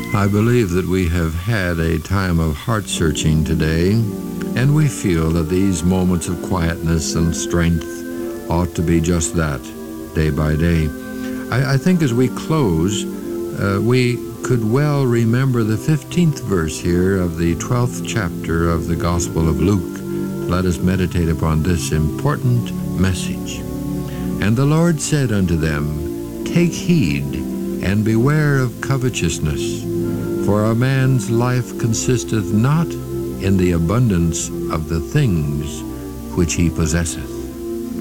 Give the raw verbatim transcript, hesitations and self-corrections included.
I believe that we have had a time of heart-searching today, and we feel that these moments of quietness and strength ought to be just that, day by day. I, I think as we close, uh, we could well remember the fifteenth verse here of the twelfth chapter of the Gospel of Luke. Let us meditate upon this important message. And the Lord said unto them, Take heed, and beware of covetousness, for a man's life consisteth not in the abundance of the things which he possesseth.